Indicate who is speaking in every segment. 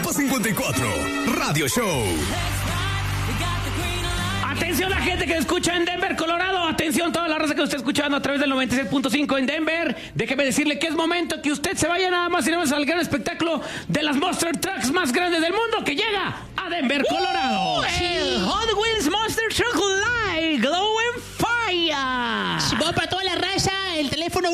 Speaker 1: Depa 54, Radio Show.
Speaker 2: Atención la gente que escucha en Denver, Colorado. Atención toda la raza que usted está escuchando a través del 96.5 en Denver. Déjeme decirle que es momento que usted se vaya nada más y nada más al gran espectáculo de las Monster Trucks más grandes del mundo que llega a Denver, Colorado.
Speaker 3: El Hot Wheels Monster Truck Live Glow and Fire. Si va para toda la raza, el teléfono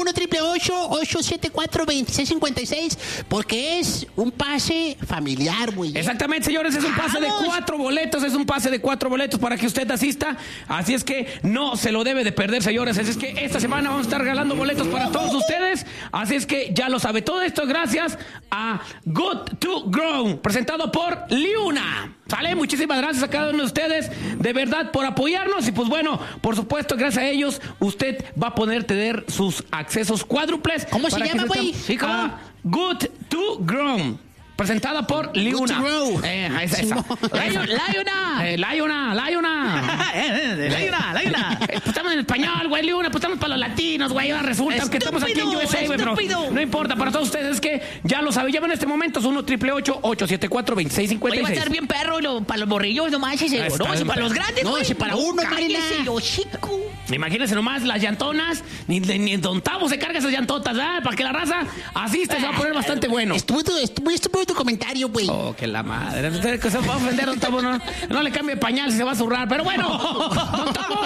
Speaker 3: 1-888-874-2656, porque es un pase familiar, güey.
Speaker 2: Exactamente, señores, es un pase de 4 boletos, para que usted asista. Así es que no se lo debe de perder, señores. Así es que esta semana vamos a estar regalando boletos para todos ustedes. Así es que ya lo sabe. Todo esto gracias a Good to Grow, presentado por Liuna. ¿Sale? Muchísimas gracias a cada uno de ustedes, de verdad, por apoyarnos. Y pues bueno, por supuesto, gracias a ellos, usted va a poder tener sus accesos cuádruples.
Speaker 3: ¿Cómo se llama, güey?
Speaker 2: Sí, ¿cómo? Good to Grow, presentada por Liuna. Esa. Liuna. Pues estamos en español, güey, Liuna. Pues estamos para los latinos, güey. Ahora resulta que estamos aquí en USA, güey, pero no importa. Para todos ustedes es que ya lo saben. Llamen en este momento, es 1-888-874-2656.
Speaker 3: Oye, va a estar bien perro para los borrillos nomás, ese, no, ese para los grandes,
Speaker 4: no, ese para uno,
Speaker 3: cállese, yo, chico.
Speaker 2: Imagínense nomás las llantonas, ni en Don Tavo se carga esas llantotas, ¿verdad? Para que la raza asista, se va a poner bastante bueno.
Speaker 3: Estuvo tu comentario, güey.
Speaker 2: Oh, que la madre. Que se va a ofender, Don Tavo. No le cambie pañal si se va a zurrar. Pero bueno, Don Tavo.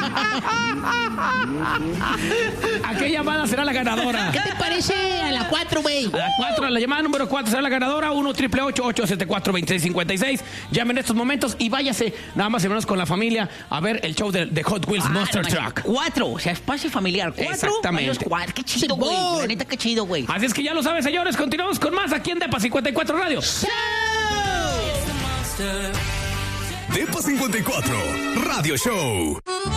Speaker 2: ¿A qué llamada será la ganadora?
Speaker 3: ¿Qué te parece a la 4, güey?
Speaker 2: A la 4, la llamada número 4 será la ganadora. 1-888-874-2656. Llamen en estos momentos y váyase nada más y menos con la familia a ver el show de Hot Wheels Monster Truck.
Speaker 3: 4, o sea, espacio familiar. 4.
Speaker 2: Exactamente.
Speaker 3: Qué chido, güey. La neta, qué chido, güey.
Speaker 2: Así es que ya lo saben, señores. Continuamos con más aquí en Depa 54 Radio.
Speaker 1: Depa 54, Radio Show.